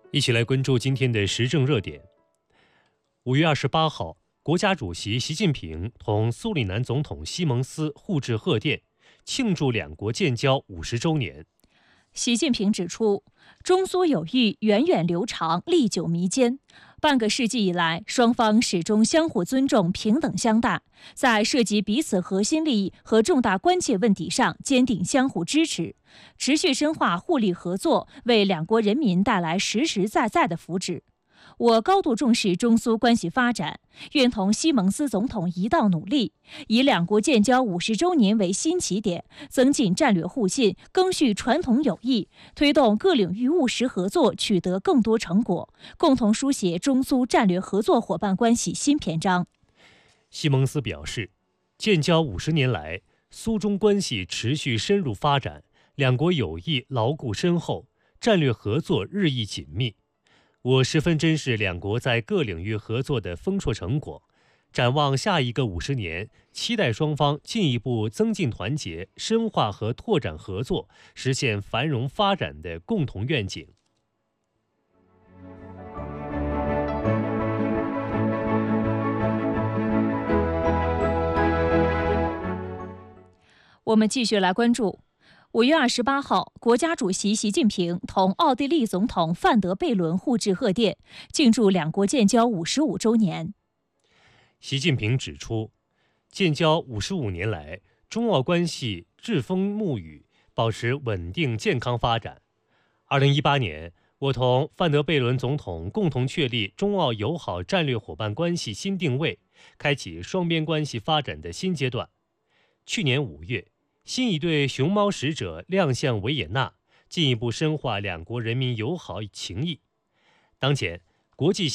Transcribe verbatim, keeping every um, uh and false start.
一起来关注今天的时政热点。五月二十八号，国家主席习近平同苏里南总统西蒙斯互致贺电，庆祝两国建交五十周年。 习近平指出，中苏友谊源远流长，历久弥坚。半个世纪以来，双方始终相互尊重、平等相待，在涉及彼此核心利益和重大关切问题上坚定相互支持，持续深化互利合作，为两国人民带来实实在在的福祉。我高度重视中苏关系发展，愿同西蒙斯总统一道努力，以两国建交五十周年为新起点，增进战略互信，赓续传统友谊，推动各领域务实合作取得更多成果，共同书写中苏战略合作伙伴关系新篇章。 西蒙斯表示，建交五十年来，苏中关系持续深入发展，两国友谊牢固深厚，战略合作日益紧密。我十分珍视两国在各领域合作的丰硕成果，展望下一个五十年，期待双方进一步增进团结、深化和拓展合作，实现繁荣发展的共同愿景。 我们继续来关注。五月二十八号，国家主席习近平同奥地利总统范德贝伦互致贺电，庆祝两国建交五十五周年。 习近平指出，建交五十五年来，中奥关系栉风沐雨，保持稳定健康发展。二零一八年，我同范德贝伦总统共同确立中奥友好战略伙伴关系新定位，开启双边关系发展的新阶段。去年五月，新一队熊猫使者亮相维也纳，进一步深化两国人民友好情谊。当前，国际